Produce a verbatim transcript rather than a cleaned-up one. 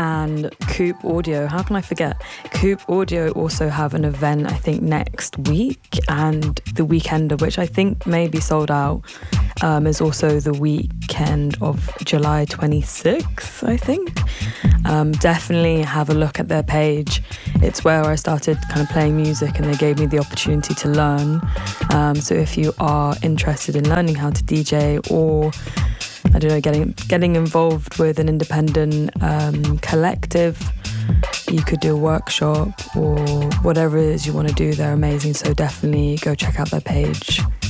and Coop Audio. How can I forget? Coop Audio also have an event, I think, next week, and the Weekender, which I think may be sold out, um, is also the weekend of July twenty-sixth, I think. Um, definitely have a look at their page. It's where I started kind of playing music, and they gave me the opportunity to learn. Um, so if you are interested in learning how to D J, or I don't know, getting getting involved with an independent um, collective, you could do a workshop or whatever it is you want to do. They're amazing, so definitely go check out their page.